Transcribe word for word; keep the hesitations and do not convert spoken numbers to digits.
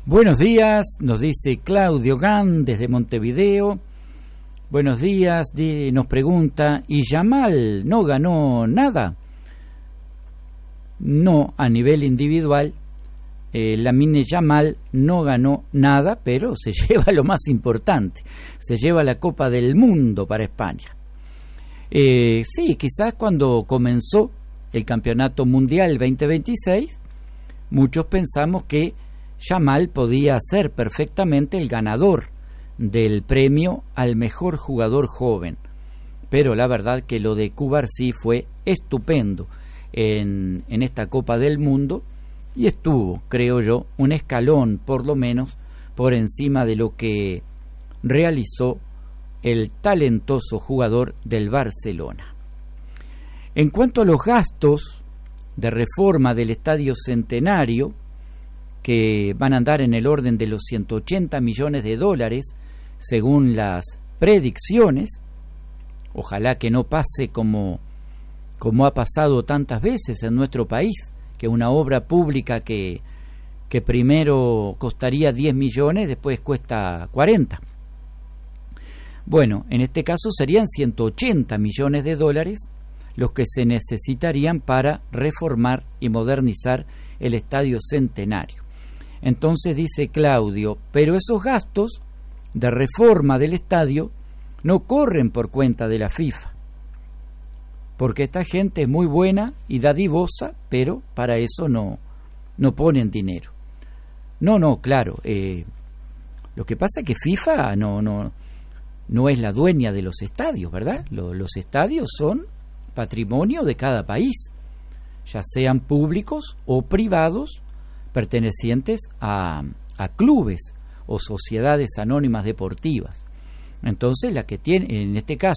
Buenos días, nos dice Claudio Gán desde Montevideo. Buenos días, de, nos pregunta, ¿y Yamal no ganó nada? No, a nivel individual, eh, Lamine Yamal no ganó nada, pero se lleva lo más importante, se lleva la Copa del Mundo para España. Eh, sí, quizás cuando comenzó el Campeonato Mundial veinte veintiséis, muchos pensamos que Yamal podía ser perfectamente el ganador del premio al mejor jugador joven, pero la verdad que lo de Cubarsí fue estupendo en, en esta Copa del Mundo y estuvo, creo yo, un escalón por lo menos por encima de lo que realizó el talentoso jugador del Barcelona. En cuanto a los gastos de reforma del Estadio Centenario, que van a andar en el orden de los ciento ochenta millones de dólares, según las predicciones, ojalá que no pase como, como ha pasado tantas veces en nuestro país, que una obra pública que, que primero costaría diez millones, después cuesta cuarenta. Bueno, en este caso serían ciento ochenta millones de dólares los que se necesitarían para reformar y modernizar el Estadio Centenario. Entonces dice Claudio, pero esos gastos de reforma del estadio no corren por cuenta de la FIFA, porque esta gente es muy buena y dadivosa, pero para eso no, no ponen dinero. No, no, claro, eh, lo que pasa es que FIFA no, no, no es la dueña de los estadios, ¿verdad? Los, los estadios son patrimonio de cada país, ya sean públicos o privados, pertenecientes a, a clubes o sociedades anónimas deportivas. Entonces, la que tiene, en este caso,